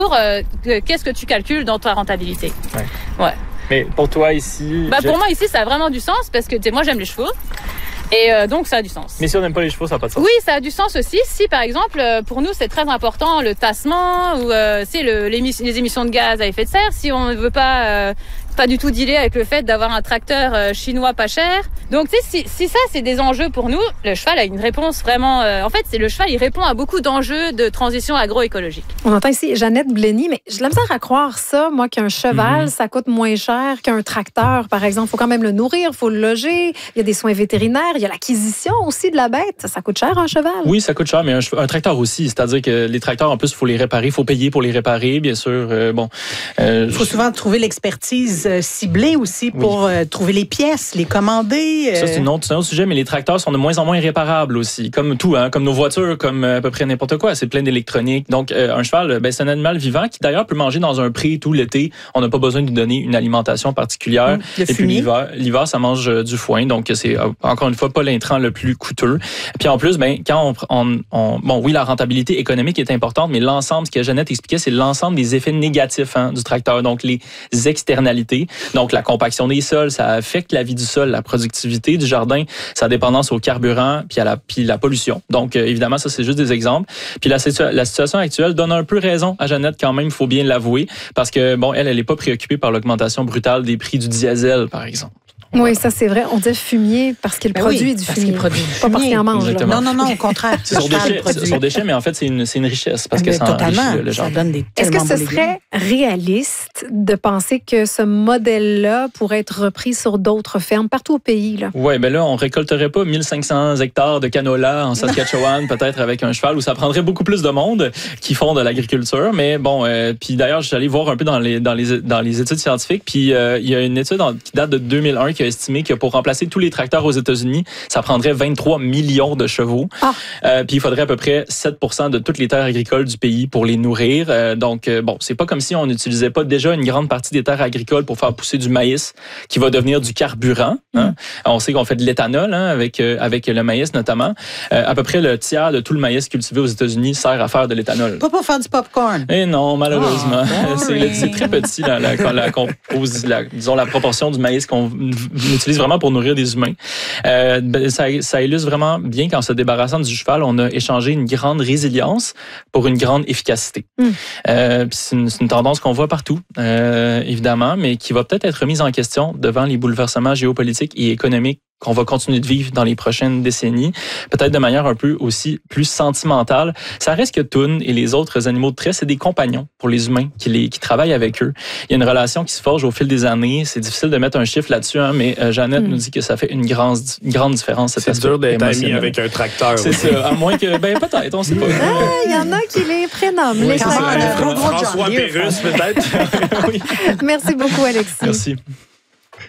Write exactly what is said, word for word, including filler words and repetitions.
euh, qu'est-ce que tu calcules dans ta rentabilité. Ouais. Ouais. Mais pour toi ici... Bah, pour moi ici, ça a vraiment du sens parce que moi, j'aime les chevaux. Et euh, donc, ça a du sens. Mais si on n'aime pas les chevaux, ça n'a pas de sens. Oui, ça a du sens aussi. Si, par exemple, pour nous, c'est très important le tassement ou euh, c'est le, les, les émissions de gaz à effet de serre. Si on ne veut pas... Euh, pas du tout dealer avec le fait d'avoir un tracteur euh, chinois pas cher. Donc, tu sais, si, si ça, c'est des enjeux pour nous, le cheval a une réponse vraiment... Euh, en fait, c'est le cheval, il répond à beaucoup d'enjeux de transition agroécologique. On entend ici Jeannette Blenny, mais j'ai de la misère à croire ça, moi, qu'un cheval, mm-hmm. ça coûte moins cher qu'un tracteur, par exemple. Il faut quand même le nourrir, il faut le loger, il y a des soins vétérinaires, il y a l'acquisition aussi de la bête. Ça coûte cher, un cheval? Oui, ça coûte cher, mais un, un tracteur aussi. C'est-à-dire que les tracteurs, en plus, il faut les réparer, il faut payer pour les réparer, bien sûr. Euh, bon, euh, il faut souvent trouver l'expertise ciblée aussi pour oui. euh, trouver les pièces, les commander. Euh... Ça, c'est, une autre, c'est un autre sujet, mais les tracteurs sont de moins en moins réparables aussi, comme tout, hein, comme nos voitures, comme à peu près n'importe quoi. C'est plein d'électronique. Donc, euh, un cheval, ben, c'est un animal vivant qui, d'ailleurs, peut manger dans un pré tout l'été. On n'a pas besoin de lui donner une alimentation particulière. Mmh, le Et puis, l'hiver, l'hiver, ça mange euh, du foin. Donc, c'est, euh, encore une fois, pas l'intrant le plus coûteux. Puis, en plus, ben, quand on, on, on... Bon, oui, la rentabilité économique est importante, mais l'ensemble, ce que Jeannette expliquait, c'est l'ensemble des effets négatifs hein, du tracteur. Donc, les externalités. Donc, la compaction des sols, ça affecte la vie du sol, la productivité du jardin, sa dépendance au carburant, puis à la, puis la pollution. Donc, euh, évidemment, ça, c'est juste des exemples. Puis la, la situation actuelle donne un peu raison à Jeannette quand même, il faut bien l'avouer, parce que, bon, elle, elle n'est pas préoccupée par l'augmentation brutale des prix du diesel, par exemple. Oui, ça c'est vrai. On dit fumier parce qu'il ben produit oui, du parce fumier. Qu'il produit pas parce qu'il en mange. Non, non, non, au contraire. C'est son déchet, c'est son déchet, mais en fait, c'est une, c'est une richesse parce que ça totalement. enrichit le jardin. Ça donne des Est-ce que ce serait réaliste de penser que ce modèle-là pourrait être repris sur d'autres fermes partout au pays? Là? Oui, ben là, on récolterait pas mille cinq cents hectares de canola en Saskatchewan, peut-être avec un cheval, où ça prendrait beaucoup plus de monde qui font de l'agriculture. Mais bon, euh, puis d'ailleurs, je suis allé voir un peu dans les, dans les, dans les études scientifiques, puis euh, il y a une étude en, qui date de deux mille un qui a estimé que pour remplacer tous les tracteurs aux États-Unis, ça prendrait vingt-trois millions de chevaux. Ah. Euh, puis il faudrait à peu près sept pour cent de toutes les terres agricoles du pays pour les nourrir. Euh, donc, euh, bon, c'est pas comme si on n'utilisait pas déjà une grande partie des terres agricoles pour faire pousser du maïs qui va devenir du carburant. Hein. Mm. On sait qu'on fait de l'éthanol hein, avec, euh, avec le maïs notamment. Euh, à peu près le tiers de tout le maïs cultivé aux États-Unis sert à faire de l'éthanol. Pas pour faire du popcorn. Eh non, malheureusement. Oh, c'est, c'est très petit, la, la, la, la, compose, la, disons, la proportion du maïs qu'on utilise vraiment pour nourrir des humains. Euh, ça, ça illustre vraiment bien qu'en se débarrassant du cheval, on a échangé une grande résilience pour une grande efficacité. Mm. Euh, c'est, une, c'est une tendance qu'on voit partout, euh, évidemment, mais qui va peut-être être remise en question devant les bouleversements géopolitiques et économiques qu'on va continuer de vivre dans les prochaines décennies, peut-être de manière un peu aussi plus sentimentale. Ça reste que Toon et les autres animaux de trait, c'est des compagnons pour les humains qui, les, qui travaillent avec eux. Il y a une relation qui se forge au fil des années. C'est difficile de mettre un chiffre là-dessus, hein, mais euh, Jeannette mm. nous dit que ça fait une grande, une grande différence. C'est dur d'être ami avec un tracteur. C'est ça, à moins que, ben peut-être, on sait pas. Il ah, y en a qui les prénomment. Oui, les c'est ça, François Pérusse, peut-être. Oui. Merci beaucoup, Alexis. Merci.